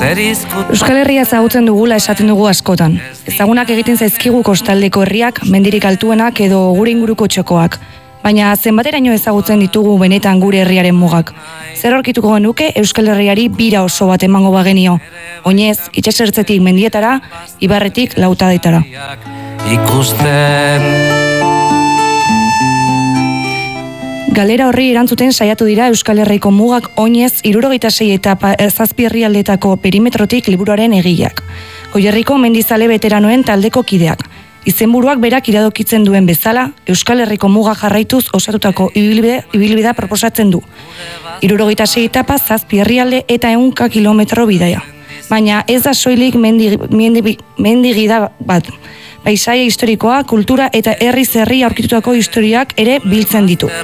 Euskal Herria ezagutzen dugula esaten dugu askotan. Ezagunak egiten zaizkigu kostaldeko herriak, mendirik altuenak edo gure inguruko txokoak. Baina zenbateraino ezagutzen ditugu benetan gure herriaren mugak. Zer aurkituko genuke Euskal Herriari bira oso bat emango bagenio. Oinez, itsasertzetik mendietara, ibarretik lautadetara. Galera horri erantzuten saiatu dira Euskal Herriko mugak oinez 76 eta 7 herrialdeetako perimetrotik liburuaren egileak. Goierriko mendizale veteranoen taldeko kideak. Izenburuak berak iradokitzen duen bezala, Euskal Herriko muga jarraituz osatutako ibilbidea proposatzen du. 76 etapa 7 herrialde eta 100 kilometro bidaia. Baina ez da soilik mendigida bat. Paisaia historikoa, kultura eta herriz herri aurkitutako historiak ere biltzen ditu.